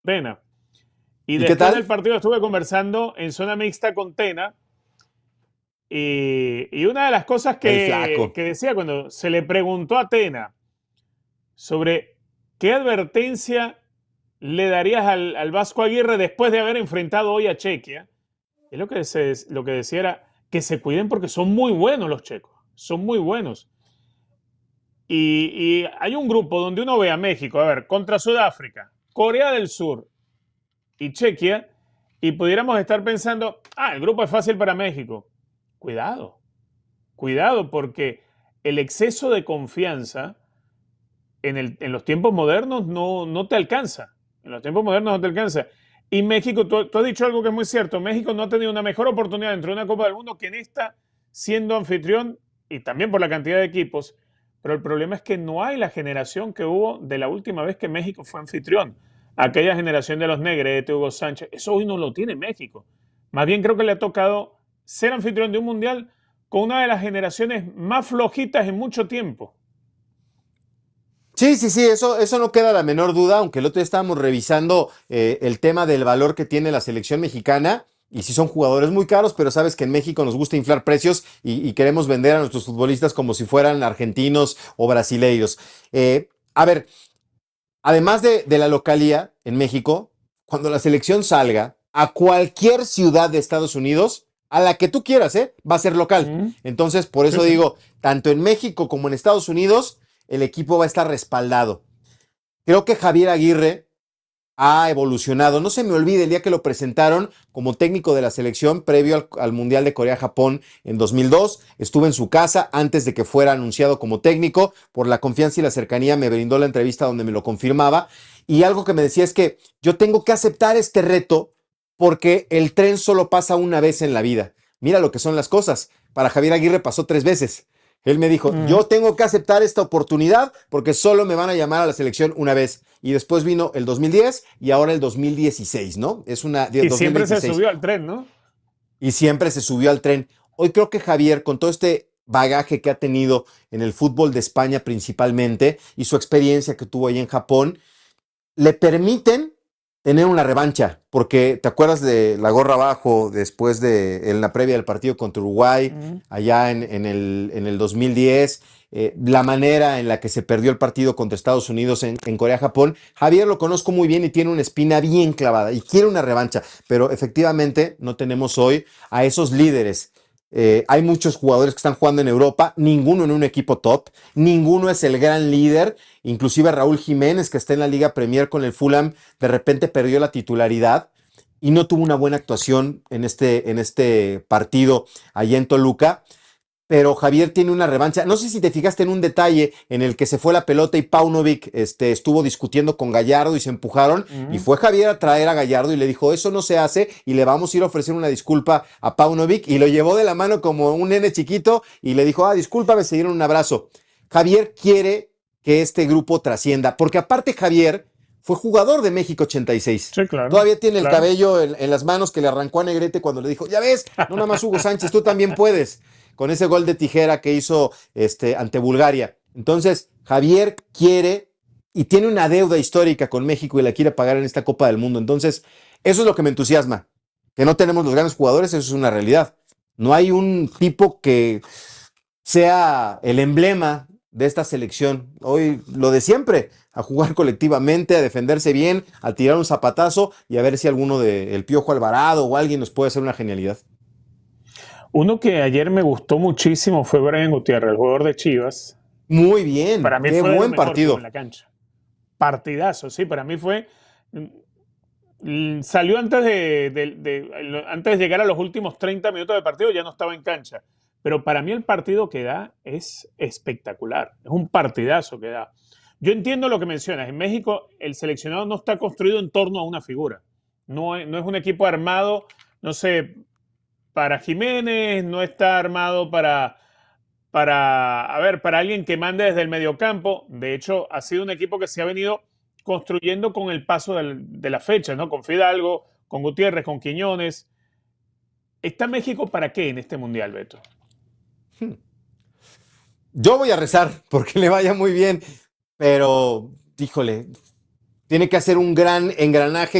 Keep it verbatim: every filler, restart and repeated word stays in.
Tena. Y ¿Y qué después del tal? partido estuve conversando en zona mixta con Tena. Y, y una de las cosas El que, flaco. que decía cuando se le preguntó a Tena sobre qué advertencia le darías al, al Vasco Aguirre después de haber enfrentado hoy a Chequia, es lo que, se, lo que decía era que se cuiden porque son muy buenos los checos, son muy buenos. Y, y hay un grupo donde uno ve a México, a ver, contra Sudáfrica, Corea del Sur y Chequia, y pudiéramos estar pensando, ah, el grupo es fácil para México. Cuidado, cuidado, porque el exceso de confianza en, el, en los tiempos modernos no, no, te alcanza. En los tiempos modernos no te alcanza. Y México, tú, tú, has dicho algo que es muy cierto, México no ha tenido una mejor oportunidad dentro de una Copa del Mundo que en esta, siendo anfitrión, y también por la cantidad de equipos, pero el problema es que no hay la generación que hubo de la última vez que México fue anfitrión. Aquella generación de los Negrete, Hugo Sánchez, eso hoy no lo tiene México. Más bien creo que le ha tocado ser anfitrión de un mundial con una de las generaciones más flojitas en mucho tiempo. Sí, sí, sí, eso, eso no queda la menor duda, aunque el otro día estábamos revisando eh, el tema del valor que tiene la selección mexicana. Y sí son jugadores muy caros, pero sabes que en México nos gusta inflar precios y, y queremos vender a nuestros futbolistas como si fueran argentinos o brasileiros. Eh, a ver, además de, de la localía en México, cuando la selección salga a cualquier ciudad de Estados Unidos, a la que tú quieras, ¿eh? Va a ser local. ¿Mm? Entonces, por Sí, eso sí. digo, tanto en México como en Estados Unidos, el equipo va a estar respaldado. Creo que Javier Aguirre ha evolucionado. No se me olvide el día que lo presentaron como técnico de la selección previo al, al Mundial de Corea-Japón en dos mil dos. Estuve en su casa antes de que fuera anunciado como técnico. Por la confianza y la cercanía me brindó la entrevista donde me lo confirmaba. Y algo que me decía es que yo tengo que aceptar este reto porque el tren solo pasa una vez en la vida. Mira lo que son las cosas. Para Javier Aguirre pasó tres veces. Él me dijo, Mm. yo tengo que aceptar esta oportunidad porque solo me van a llamar a la selección una vez. Y después vino el dos mil diez y ahora el dos mil dieciséis, ¿no? Es una Y siempre se dos mil veintiséis. subió al tren, ¿no? Y siempre se subió al tren. Hoy creo que Javier, con todo este bagaje que ha tenido en el fútbol de España principalmente y su experiencia que tuvo ahí en Japón, le permiten tener una revancha, porque te acuerdas de la gorra abajo después de en la previa del partido contra Uruguay, Mm. allá en, en, el, en el dos mil diez, eh, la manera en la que se perdió el partido contra Estados Unidos en, en Corea-Japón. Javier lo conozco muy bien y tiene una espina bien clavada y quiere una revancha, pero efectivamente no tenemos hoy a esos líderes. Eh, hay muchos jugadores que están jugando en Europa, ninguno en un equipo top, ninguno es el gran líder. Inclusive Raúl Jiménez, que está en la Liga Premier con el Fulham, de repente perdió la titularidad y no tuvo una buena actuación en este, en este partido allá en Toluca. Pero Javier tiene una revancha. No sé si te fijaste en un detalle en el que se fue la pelota y Paunovic este, estuvo discutiendo con Gallardo y se empujaron. Y Mm. fue Javier a traer a Gallardo y le dijo: Eso no se hace y le vamos a ir a ofrecer una disculpa a Paunovic. Y lo llevó de la mano como un nene chiquito y le dijo: Ah, discúlpame, se dieron un abrazo. Javier quiere que este grupo trascienda, porque aparte Javier fue jugador de México ochenta y seis. Sí, claro, Todavía tiene el claro. cabello en, en las manos que le arrancó a Negrete cuando le dijo: Ya ves, no nada más Hugo Sánchez, tú también puedes, con ese gol de tijera que hizo este, ante Bulgaria. Entonces, Javier quiere y tiene una deuda histórica con México y la quiere pagar en esta Copa del Mundo. Entonces, eso es lo que me entusiasma. Que no tenemos los grandes jugadores, eso es una realidad. No hay un tipo que sea el emblema de esta selección. Hoy lo de siempre, a jugar colectivamente, a defenderse bien, a tirar un zapatazo y a ver si alguno de el Piojo Alvarado o alguien nos puede hacer una genialidad. Uno que ayer me gustó muchísimo fue Brian Gutiérrez, el jugador de Chivas. Muy bien, Para mí qué fue de lo buen mejor que hubo en partido. la cancha. Partidazo, sí, para mí fue. mm, Salió antes de, de- de- antes de llegar a los últimos treinta minutos del partido, ya no estaba en cancha. Pero para mí el partido que da es espectacular. Es un partidazo que da. Yo entiendo lo que mencionas. En México el seleccionado no está construido en torno a una figura. No es, no es un equipo armado, no sé, para Jiménez, no está armado para, para, a ver, para alguien que mande desde el mediocampo. De hecho, ha sido un equipo que se ha venido construyendo con el paso del, de la fecha, ¿no? Con Fidalgo, con Gutiérrez, con Quiñones. ¿Está México para qué en este mundial, Beto? Yo voy a rezar porque le vaya muy bien, pero híjole, tiene que hacer un gran engranaje